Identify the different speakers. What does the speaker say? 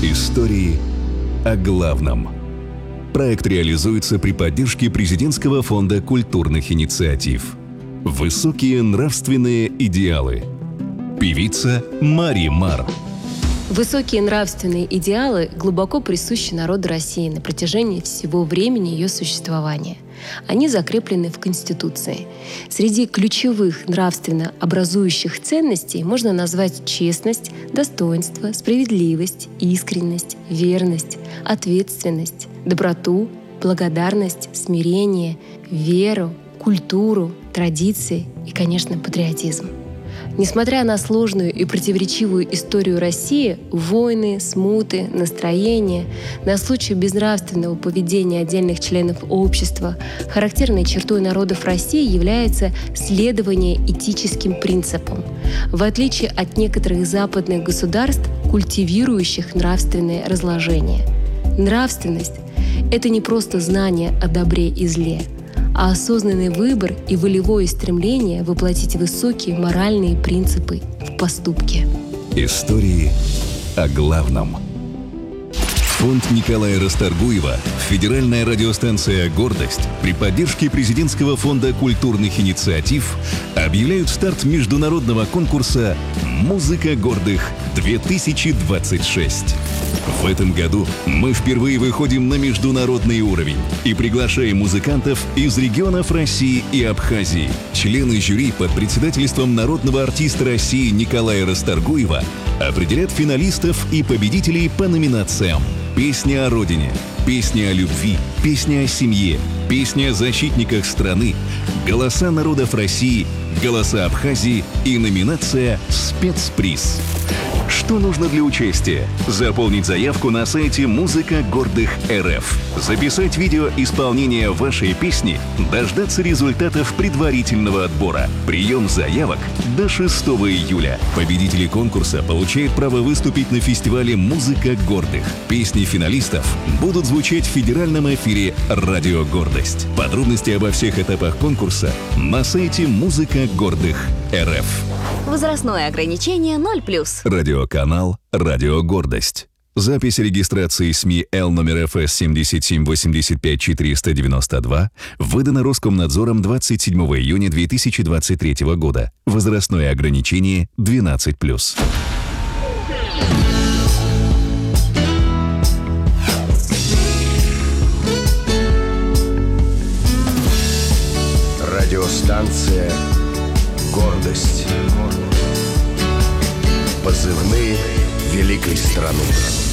Speaker 1: Истории о главном. Проект реализуется при поддержке Президентского фонда культурных инициатив. Высокие нравственные идеалы. Певица Мари Мар.
Speaker 2: Высокие нравственные идеалы глубоко присущи народу России на протяжении всего времени ее существования. Они закреплены в Конституции. Среди ключевых нравственно образующих ценностей можно назвать честность, достоинство, справедливость, искренность, верность, ответственность, доброту, благодарность, смирение, веру, культуру, традиции и, конечно, патриотизм. Несмотря на сложную и противоречивую историю России, войны, смуты, настроения, на случай безнравственного поведения отдельных членов общества, характерной чертой народов России является следование этическим принципам, в отличие от некоторых западных государств, культивирующих нравственное разложение. Нравственность — это не просто знание о добре и зле, а осознанный выбор и волевое стремление воплотить высокие моральные принципы в поступке.
Speaker 1: Истории о главном. Фонд Николая Расторгуева, федеральная радиостанция «Гордость» при поддержке Президентского фонда культурных инициатив объявляют старт международного конкурса «Музыка гордых-2026». В этом году мы впервые выходим на международный уровень и приглашаем музыкантов из регионов России и Абхазии. Члены жюри под председательством народного артиста России Николая Расторгуева определят финалистов и победителей по номинациям: «Песня о родине», «Песня о любви», «Песня о семье», «Песня о защитниках страны», «Голоса народов России», «Голоса Абхазии» и номинация «Спецприз». Что нужно для участия? Заполнить заявку на сайте «Музыка гордых РФ», записать видео исполнения вашей песни, дождаться результатов предварительного отбора. Прием заявок до 6 июля. Победители конкурса получают право выступить на фестивале «Музыка гордых». Песни финалистов будут звучать в федеральном эфире «Радио Гордость». Подробности обо всех этапах конкурса на сайте «Музыка гордых РФ».
Speaker 3: Возрастное ограничение 0+.
Speaker 1: Радиоканал «Радио Гордость». Запись регистрации СМИ Л номер ФС 7785492 выдана Роскомнадзором 27 июня 2023 года. Возрастное ограничение 12+.
Speaker 4: Радиостанция «Гордость». Позывные великой страны.